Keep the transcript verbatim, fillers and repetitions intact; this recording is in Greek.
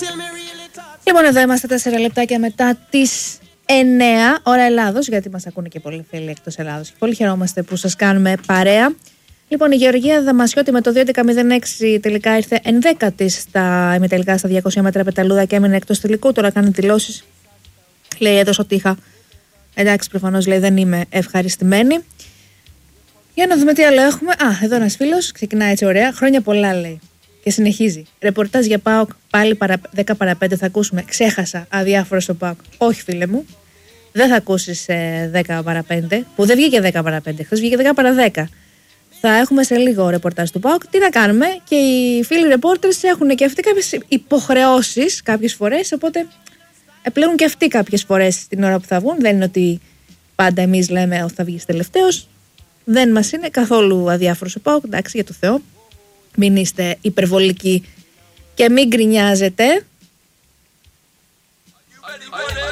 Λοιπόν, εδώ είμαστε τέσσερα λεπτάκια μετά τις εννέα ώρα Ελλάδος, γιατί μας ακούνε και πολλοί φίλοι εκτός Ελλάδος. Και πολύ χαιρόμαστε που σας κάνουμε παρέα. Λοιπόν, η Γεωργία Δαμασιώτη με το δύο έντεκα μηδέν έξι τελικά ήρθε ενδέκατη στα ημιτελικά στα διακόσια μέτρα πεταλούδα και έμεινε εκτός τελικού. Τώρα κάνει δηλώσεις. Λέει, έδωσα ότι είχα. Εντάξει, προφανώς λέει, δεν είμαι ευχαριστημένη. Για να δούμε τι άλλο έχουμε. Α, εδώ ένας φίλος ξεκινάει έτσι ωραία. Χρόνια πολλά, λέει. Και συνεχίζει. Ρεπορτάζ για ΠΑΟΚ πάλι παρα, δέκα παρά πέντε θα ακούσουμε. Ξέχασα αδιάφορο στο ΠΑΟΚ. Όχι, φίλε μου. Δεν θα ακούσεις ε, δέκα παρά πέντε. Που δεν βγήκε δέκα παρά πέντε. Χθες βγήκε δέκα παρά δέκα. Θα έχουμε σε λίγο ρεπορτάζ του ΠΑΟΚ. Τι να κάνουμε. Και οι φίλοι ρεπόρτερς έχουν και αυτοί κάποιες υποχρεώσεις κάποιες φορές. Οπότε επιλέγουν και αυτοί κάποιες φορές την ώρα που θα βγουν. Δεν είναι ότι πάντα εμείς λέμε ότι θα βγεις τελευταίος. Δεν μας είναι καθόλου αδιάφορος ο ΠΑΟΚ. Εντάξει, για το Θεό. Μην είστε υπερβολικοί και μην γκρινιάζετε.